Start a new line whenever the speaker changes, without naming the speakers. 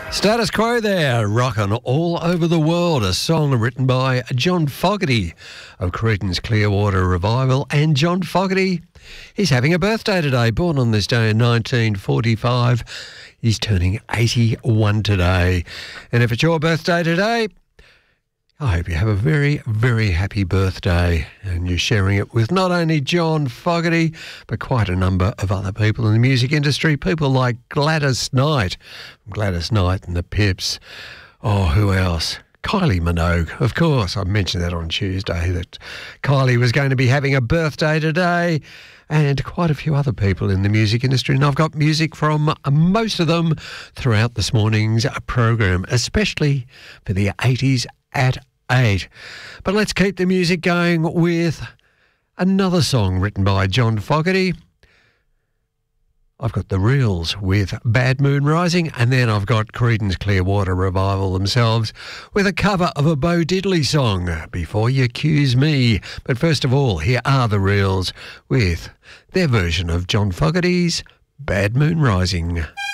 Status Quo there, rockin' all over the world. A song written by John Fogerty of Creedence Clearwater Revival. And John Fogerty, he's having a birthday today. Born on this day in 1945. He's turning 81 today. And if it's your birthday today, I hope you have a very, very happy birthday, and you're sharing it with not only John Fogerty, but quite a number of other people in the music industry, people like Gladys Knight, Gladys Knight and the Pips. Oh, who else? Kylie Minogue, of course. I mentioned that on Tuesday, that Kylie was going to be having a birthday today, and quite a few other people in the music industry. And I've got music from most of them throughout this morning's program, especially for the 80s at 8. But let's keep the music going with another song written by John Fogerty. I've got The Reels with Bad Moon Rising, and then I've got Creedence Clearwater Revival themselves with a cover of a Bo Diddley song, Before You Accuse Me. But first of all, here are The Reels with their version of John Fogerty's Bad Moon Rising.